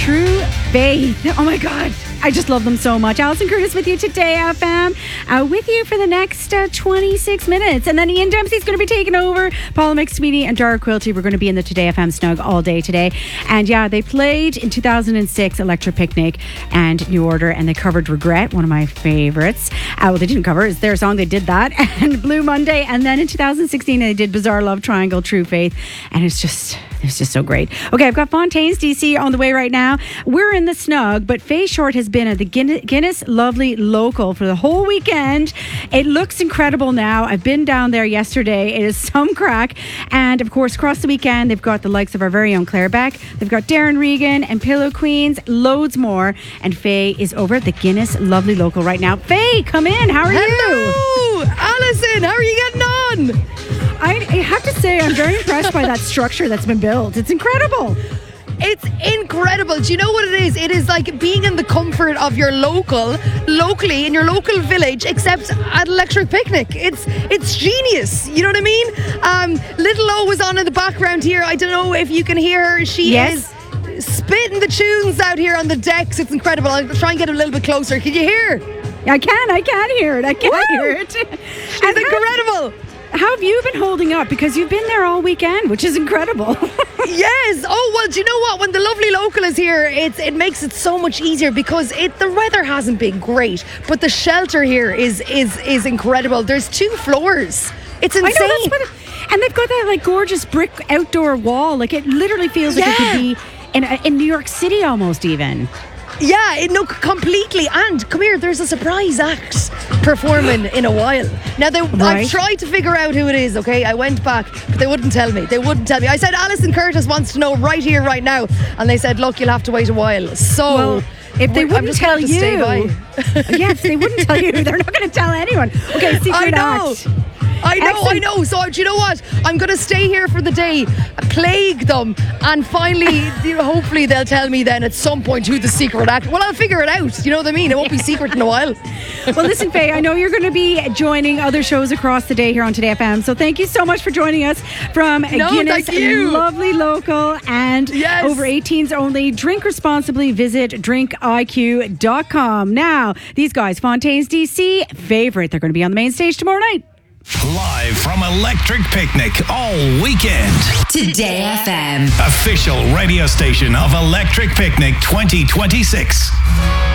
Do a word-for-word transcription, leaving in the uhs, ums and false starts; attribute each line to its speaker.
Speaker 1: True Faith. Oh my God. I just love them so much. Alison Curtis with you today, F M. Uh, with you for the next uh, twenty-six minutes. And then Ian Dempsey's going to be taking over. Paula McSweeney and Dara Quilty, we're going to be in the Today F M snug all day today. And yeah, they played in two thousand six Electric Picnic and New Order, and they covered Regret, one of my favorites. Uh, well, they didn't cover, it's their song, they did that. And Blue Monday. And then in two thousand sixteen, they did Bizarre Love Triangle, True Faith. And it's just... It's just so great. Okay, I've got Fontaines D C on the way right now. We're in the snug, but Faye Short has been at the Guinness Lovely Local for the whole weekend. It looks incredible now. I've been down there yesterday. It is some crack. And of course, across the weekend, they've got the likes of our very own Claire Beck. They've got Darren Regan and Pillow Queens, loads more. And Faye is over at the Guinness Lovely Local right now. Faye, come in. How are
Speaker 2: Hello,
Speaker 1: you?
Speaker 2: Alison. How are you getting on?
Speaker 1: I, I have to say, I'm very impressed by that structure that's been built. It's incredible.
Speaker 2: It's incredible. Do you know what it is? It is like being in the comfort of your local, locally in your local village, except at Electric Picnic. It's it's genius. You know what I mean? Um, Little O was on in the background here. I don't know if you can hear her. She
Speaker 1: yes.
Speaker 2: is spitting the tunes out here on the decks. It's incredible. I'll try and get a little bit closer. Can you hear?
Speaker 1: I can. I can hear it. I can
Speaker 2: Woo!
Speaker 1: hear it.
Speaker 2: She's
Speaker 1: and
Speaker 2: incredible.
Speaker 1: How, how have you been holding up? Because you've been there all weekend, which is incredible.
Speaker 2: Yes. Oh, well, do you know what? When the lovely local is here, it's, it makes it so much easier because it the weather hasn't been great, but the shelter here is is is incredible. There's two floors. It's insane.
Speaker 1: I know, that's what it, and they've got that like gorgeous brick outdoor wall. Like it literally feels like
Speaker 2: Yeah.
Speaker 1: it could be in in New York City almost even.
Speaker 2: Yeah, it, no, completely. And come here, there's a surprise act performing in a while. Now, they,
Speaker 1: Right.
Speaker 2: I've tried to figure out who it is, okay? I went back, but they wouldn't tell me. They wouldn't tell me. I said, Alison Curtis wants to know right here, right now. And they said, look, you'll have to wait a while. So...
Speaker 1: Well, if they
Speaker 2: I'm
Speaker 1: wouldn't
Speaker 2: just
Speaker 1: tell
Speaker 2: gonna have to stay
Speaker 1: you,
Speaker 2: by.
Speaker 1: yes, they wouldn't tell you. They're not going to tell anyone. Okay, secret
Speaker 2: I know.
Speaker 1: act.
Speaker 2: I know,
Speaker 1: Excellent.
Speaker 2: I know. So, do you know what? I'm going to stay here for the day, plague them, and finally, you know, hopefully, they'll tell me then at some point who the secret act. Well, I'll figure it out. You know what I mean? It won't be secret in a while.
Speaker 1: Well, listen, Faye, I know you're going to be joining other shows across the day here on Today F M. So thank you so much for joining us from
Speaker 2: No,
Speaker 1: Guinness
Speaker 2: thank you.
Speaker 1: Lovely Local and
Speaker 2: Yes.
Speaker 1: over eighteens only. Drink responsibly. Visit drink I Q dot com. Now, these guys, Fontaines D C, favorite. They're going to be on the main stage tomorrow night.
Speaker 3: Live from Electric Picnic all weekend.
Speaker 4: Today F M.
Speaker 3: Official radio station of Electric Picnic twenty twenty-six.